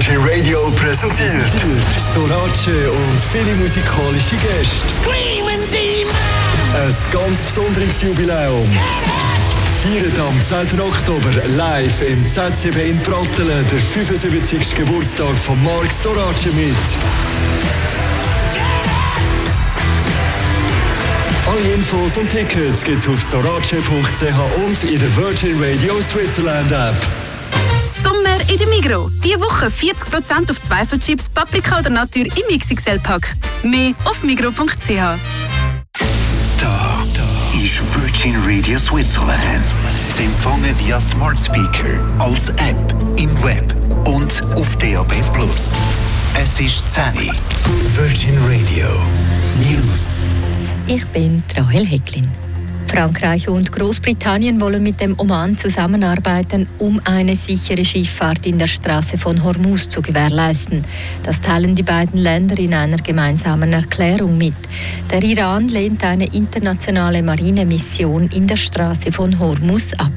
Virgin Radio präsentiert Storace und viele musikalische Gäste. Screaming Demon! Ein ganz besonderes Jubiläum. Feiert am 10. Oktober live im ZCB in Pratteln der 75. Geburtstag von Mark Storace mit. Alle Infos und Tickets gibt's auf storace.ch und in der Virgin Radio Switzerland App. Sommer in der Migros. Diese Woche 40% auf Zweifelchips, Paprika oder Natur im XXL-Pack. Mehr auf migros.ch. Da ist Virgin Radio Switzerland. Zu empfangen via Smart Speaker, als App, im Web und auf DAB+. Es ist 10 Uhr. Virgin Radio News. Ich bin Rahel Hecklin. Frankreich und Großbritannien wollen mit dem Oman zusammenarbeiten, um eine sichere Schifffahrt in der Straße von Hormuz zu gewährleisten. Das teilen die beiden Länder in einer gemeinsamen Erklärung mit. Der Iran lehnt eine internationale Marinemission in der Straße von Hormuz ab.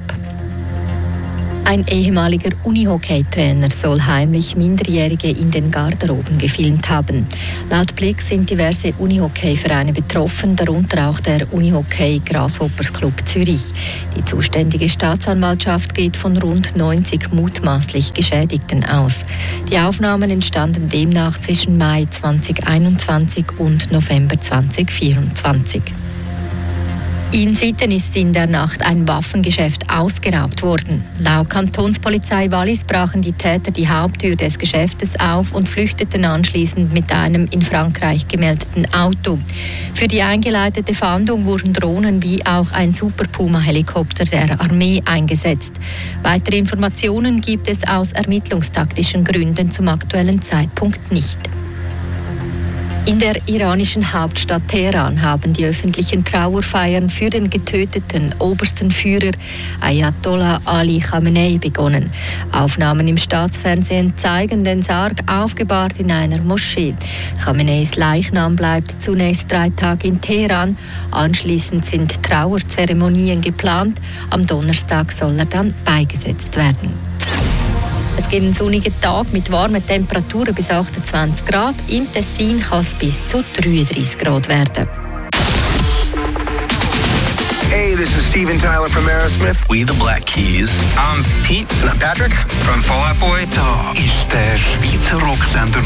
Ein ehemaliger Unihockey-Trainer soll heimlich Minderjährige in den Garderoben gefilmt haben. Laut Blick sind diverse Unihockey-Vereine betroffen, darunter auch der Unihockey Grasshoppers Club Zürich. Die zuständige Staatsanwaltschaft geht von rund 90 mutmaßlich Geschädigten aus. Die Aufnahmen entstanden demnach zwischen Mai 2021 und November 2024. In Sitten ist in der Nacht ein Waffengeschäft ausgeraubt worden. Laut Kantonspolizei Wallis brachen die Täter die Haupttür des Geschäftes auf und flüchteten anschließend mit einem in Frankreich gemeldeten Auto. Für die eingeleitete Fahndung wurden Drohnen wie auch ein Super Puma-Helikopter der Armee eingesetzt. Weitere Informationen gibt es aus ermittlungstaktischen Gründen zum aktuellen Zeitpunkt nicht. In der iranischen Hauptstadt Teheran haben die öffentlichen Trauerfeiern für den getöteten obersten Führer Ayatollah Ali Khamenei begonnen. Aufnahmen im Staatsfernsehen zeigen den Sarg aufgebahrt in einer Moschee. Khameneis Leichnam bleibt zunächst 3 Tage in Teheran. Anschließend sind Trauerzeremonien geplant. Am Donnerstag soll er dann beigesetzt werden. Es geht ein sonniger Tag mit warmen Temperaturen bis 28 Grad. Im Tessin kann es bis zu 33 Grad werden. Hey, this is Steven Tyler from Aerosmith. We the Black Keys. I'm Pete. And I'm Patrick from Fall Out Boy. Da ist der Schweizer Rocksender